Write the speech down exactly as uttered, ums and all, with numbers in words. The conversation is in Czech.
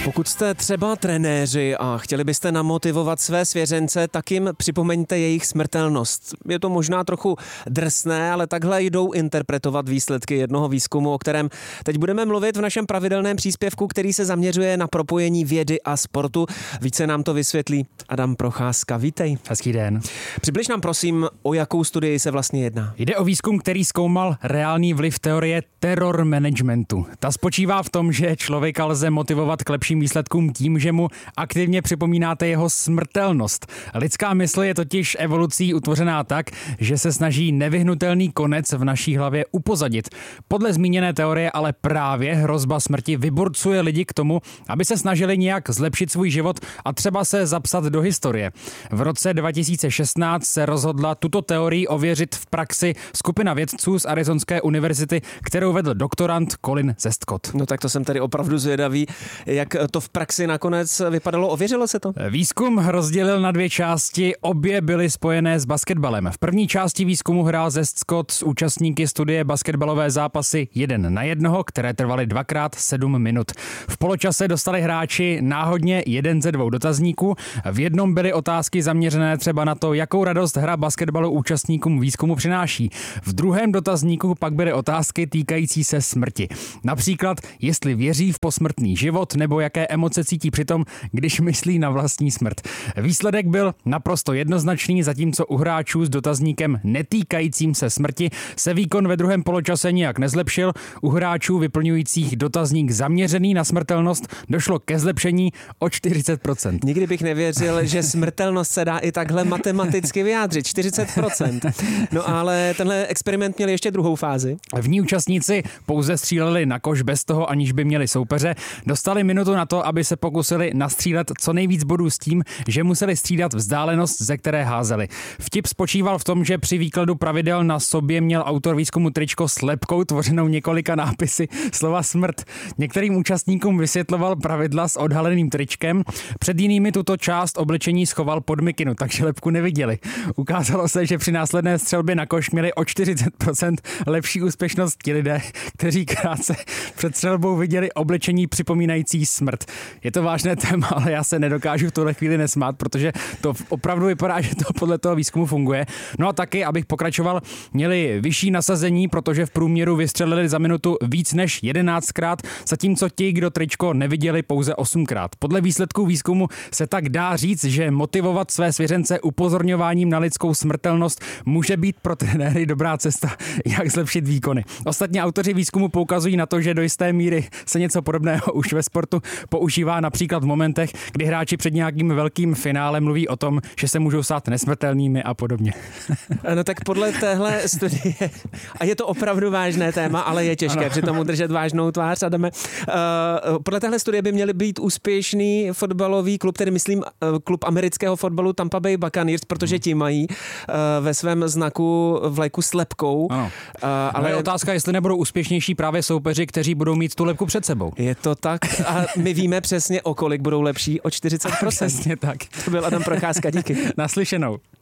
Pokud jste třeba trenéři a chtěli byste namotivovat své svěřence, tak jim připomeňte jejich smrtelnost. Je to možná trochu drsné, ale takhle jdou interpretovat výsledky jednoho výzkumu, o kterém teď budeme mluvit v našem pravidelném příspěvku, který se zaměřuje na propojení vědy a sportu. Více nám to vysvětlí Adam Procházka. Vítej. Hezký den. Přibliž nám prosím, o jakou studii se vlastně jedná. Jde o výzkum, který zkoumal reálný vliv teorie terror managementu. Ta spočívá v tom, že člověka lze motivovat k lepším výsledkům tím, že mu aktivně připomínáte jeho smrtelnost. Lidská mysl je totiž evolucí utvořená tak, že se snaží nevyhnutelný konec v naší hlavě upozadit. Podle zmíněné teorie ale právě hrozba smrti vyburcuje lidi k tomu, aby se snažili nějak zlepšit svůj život a třeba se zapsat do historie. V roce dva tisíce šestnáct se rozhodla tuto teorii ověřit v praxi skupina vědců z Arizonské univerzity, kterou vedl doktorand Colin Westcott. No tak to jsem tedy opravdu zvědavý, jak to v praxi nakonec vypadalo. Ověřilo se to? Výzkum rozdělil na dvě části, obě byly spojené s basketbalem. V první části výzkumu hrál Westcott s účastníky studie basketbalové zápasy jeden na jednoho, které trvaly dvakrát sedm minut. V poločase dostali hráči náhodně jeden ze dvou dotazníků. V jednom byly otázky zaměřené třeba na to, jakou radost hra basketbalu účastníkům výzkumu přináší. V druhém dotazníku pak byly otázky týkající se smrti. Například, jestli věří v posmrtný život nebo jaké emoce cítí přitom, když myslí na vlastní smrt. Výsledek byl naprosto jednoznačný, zatímco u hráčů s dotazníkem netýkajícím se smrti se výkon ve druhém poločase nijak nezlepšil. U hráčů vyplňujících dotazník zaměřený na smrtelnost došlo ke zlepšení o čtyřicet procent. Nikdy bych nevěřil, že smrtelnost se dá i takhle matematicky vyjádřit. čtyřicet procent. No ale tenhle experiment měl ještě druhou fázi. V ní účastníci pouze stříleli na koš bez toho, aniž by měli soupeře. Dostali minutu na to, aby se pokusili nastřílet co nejvíc bodů s tím, že museli střídat vzdálenost, ze které házeli. Vtip spočíval v tom, že při výkladu pravidel na sobě měl autor výzkumu tričko s lebkou tvořenou několika nápisy slova smrt. Některým účastníkům vysvětloval pravidla s odhaleným tričkem, před jinými tuto část oblečení schoval pod mikinu, takže lebku neviděli. Ukázalo se, že při následné střelbě na koš měli o čtyřicet procent lepší úspěšnost ti lidé, kteří krátce před střelbou viděli oblečení připomínající smrt. Je to vážné téma, ale já se nedokážu v tuhle chvíli nesmát, protože to opravdu vypadá, že to podle toho výzkumu funguje. No a taky, abych pokračoval, měli vyšší nasazení, protože v průměru vystřelili za minutu víc než jedenáctkrát, zatímco ti, kdo tričko neviděli, pouze osmkrát. Podle výsledků výzkumu se tak dá říct, že motivovat své svěřence upozorňováním na lidskou smrtelnost může být pro trenéry dobrá cesta, jak zlepšit výkony. Ostatně autoři výzkumu poukazují na to, že do jisté míry se něco podobného už ve sportu používá například v momentech, kdy hráči před nějakým velkým finále mluví o tom, že se můžou stát nesmrtelnými a podobně. No tak podle téhle studie, a je to opravdu vážné téma, ale je těžké při tomu držet vážnou tvář, Adame. Uh, podle téhle studie by měli být úspěšný fotbalový klub, tedy myslím uh, klub amerického fotbalu Tampa Bay Buccaneers, protože ti mají uh, ve svém znaku vlajku s lebkou. Ano. Uh, ale je otázka, jestli nebudou úspěšnější právě soupeři, kteří budou mít tu lebku před sebou. Je to tak a my víme přesně, o kolik budou lepší, o čtyřicet procent. Přesně tak. To byl Adam Procházka, díky. Naslyšenou.